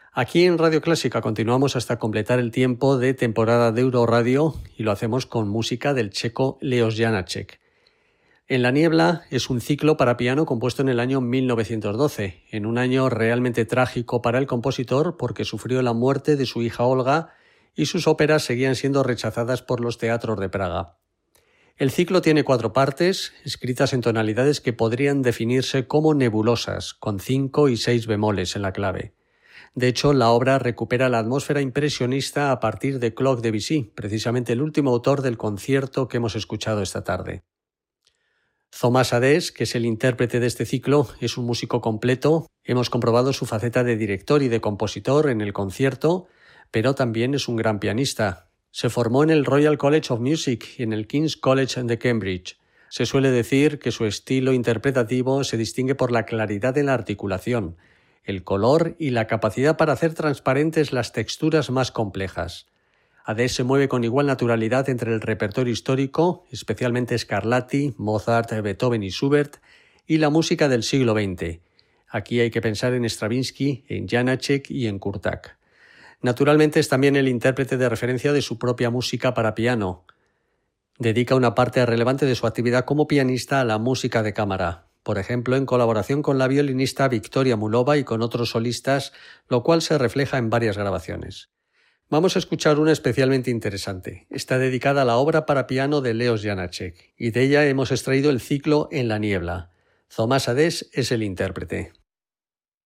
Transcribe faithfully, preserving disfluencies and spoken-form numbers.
Aquí en Radio Clásica continuamos hasta completar el tiempo de temporada de Euroradio y lo hacemos con música del checo Leos Janáček. En la niebla es un ciclo para piano compuesto en el año mil novecientos doce, en un año realmente trágico para el compositor porque sufrió la muerte de su hija Olga y sus óperas seguían siendo rechazadas por los teatros de Praga. El ciclo tiene cuatro partes, escritas en tonalidades que podrían definirse como nebulosas, con cinco y seis bemoles en la clave. De hecho, la obra recupera la atmósfera impresionista a partir de Claude Debussy, precisamente el último autor del concierto que hemos escuchado esta tarde. Thomas Adès, que es el intérprete de este ciclo, es un músico completo. Hemos comprobado su faceta de director y de compositor en el concierto, pero también es un gran pianista. Se formó en el Royal College of Music y en el King's College de Cambridge. Se suele decir que su estilo interpretativo se distingue por la claridad en la articulación, el color y la capacidad para hacer transparentes las texturas más complejas. Adès se mueve con igual naturalidad entre el repertorio histórico, especialmente Scarlatti, Mozart, Beethoven y Schubert, y la música del siglo veinte. Aquí hay que pensar en Stravinsky, en Janáček y en Kurták. Naturalmente es también el intérprete de referencia de su propia música para piano. Dedica una parte relevante de su actividad como pianista a la música de cámara, por ejemplo en colaboración con la violinista Victoria Mulova y con otros solistas, lo cual se refleja en varias grabaciones. Vamos a escuchar una especialmente interesante. Está dedicada a la obra para piano de Leos Janáček y de ella hemos extraído el ciclo En la niebla. Thomas Adès es el intérprete.